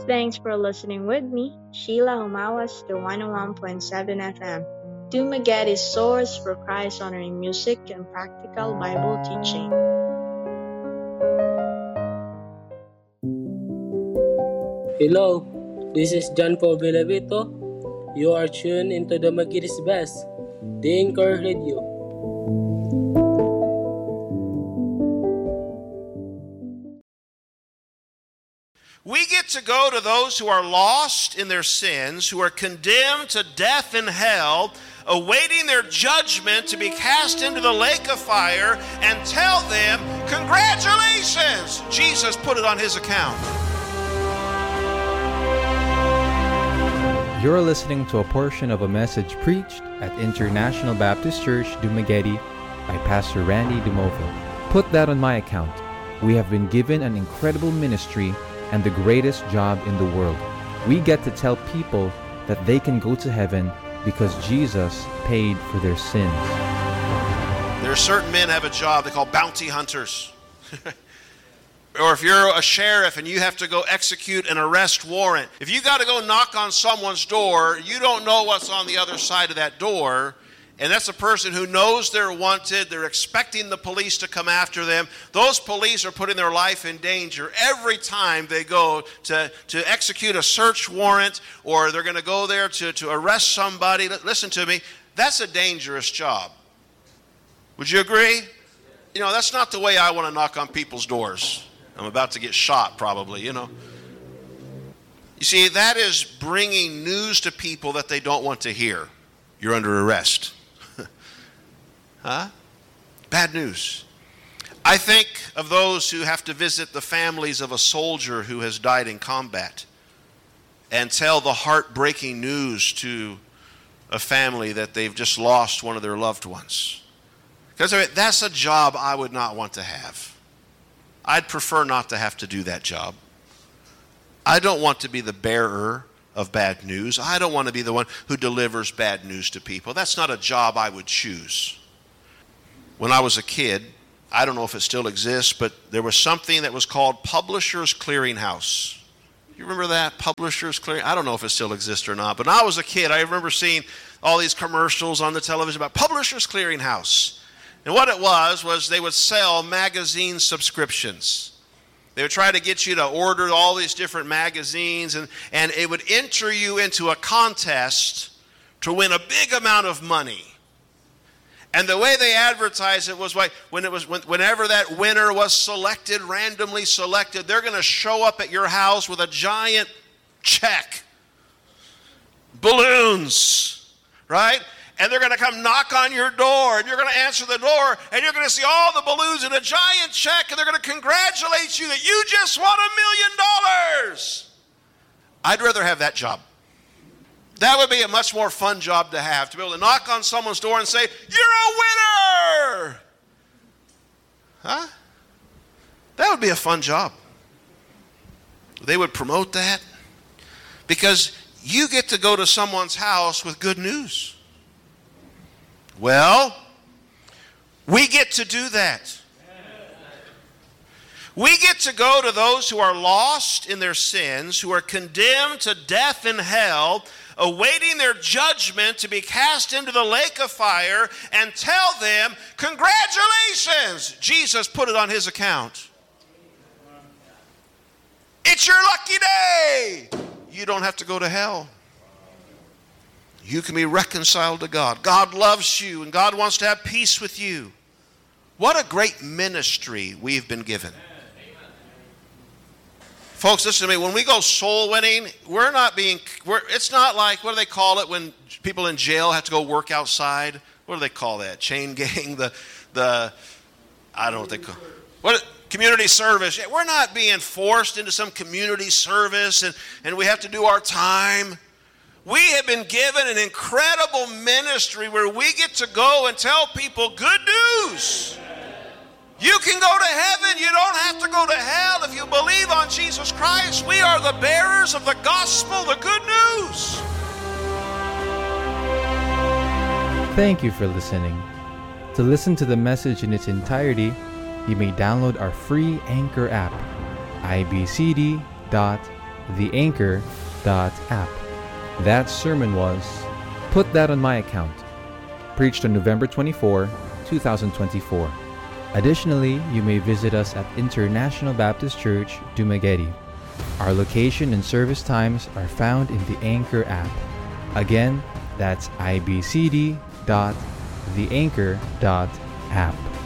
Thanks for listening with me, Sheila Humawas, to 101.7 FM. Dumagetti's source for Christ-honoring music and practical Bible teaching. Hello, this is John Paul Villavito. You are tuned into the Dumagetti's Best, the Anchor Radio. We get to go to those who are lost in their sins, who are condemned to death and hell, awaiting their judgment to be cast into the lake of fire, and tell them, congratulations, Jesus put it on his account. You're listening to a portion of a message preached at International Baptist Church, Dumagetti by Pastor Randy Dumovo. Put that on my account. We have been given an incredible ministry and the greatest job in the world. We get to tell people that they can go to heaven because Jesus paid for their sins. There are certain men have a job they call bounty hunters. Or if you're a sheriff and you have to go execute an arrest warrant, if you got to go knock on someone's door, you don't know what's on the other side of that door. And that's a person who knows they're wanted. They're expecting the police to come after them. Those police are putting their life in danger every time they go to execute a search warrant, or they're going to go there to arrest somebody. Listen to me. That's a dangerous job. Would you agree? You know, that's not the way I want to knock on people's doors. I'm about to get shot probably, you know. You see, that is bringing news to people that they don't want to hear. You're under arrest. Huh? Bad news. I think of those who have to visit the families of a soldier who has died in combat and tell the heartbreaking news to a family that they've just lost one of their loved ones. Because that's a job I would not want to have. I'd prefer not to have to do that job. I don't want to be the bearer of bad news. I don't want to be the one who delivers bad news to people. That's not a job I would choose. When I was a kid, I don't know if it still exists, but there was something that was called Publishers Clearinghouse. You remember that? Publishers Clearing? I don't know if it still exists or not, but when I was a kid, I remember seeing all these commercials on the television about Publishers Clearinghouse. And what it was they would sell magazine subscriptions. They would try to get you to order all these different magazines, and it would enter you into a contest to win a big amount of money. And the way they advertised it was like whenever that winner was selected, randomly selected, they're going to show up at your house with a giant check, balloons, right? And they're going to come knock on your door, and you're going to answer the door, and you're going to see all the balloons and a giant check, and they're going to congratulate you that you just won $1 million. I'd rather have that job. That would be a much more fun job to have, to be able to knock on someone's door and say, "You're a winner!" Huh? That would be a fun job. They would promote that because you get to go to someone's house with good news. Well, we get to do that. We get to go to those who are lost in their sins, who are condemned to death and hell, awaiting their judgment to be cast into the lake of fire, and tell them, congratulations, Jesus put it on his account. It's your lucky day. You don't have to go to hell. You can be reconciled to God. God loves you, and God wants to have peace with you. What a great ministry we've been given. Folks, listen to me. When we go soul winning, it's not like, what do they call it when people in jail have to go work outside? What do they call that? Chain gang? I don't know what they call it. Community service. We're not being forced into some community service and we have to do our time. We have been given an incredible ministry where we get to go and tell people good news. You can go to heaven. You don't have to go to hell if you believe on Jesus Christ. We are the bearers of the gospel, the good news. Thank you for listening. To listen to the message in its entirety, you may download our free Anchor app, ibcd.com. theanchor.app. That sermon was Put That on My Account, preached on November 24, 2024. Additionally, you may visit us at International Baptist Church, Dumaguete. Our location and service times are found in the Anchor app. Again, that's ibcd.theanchor.app.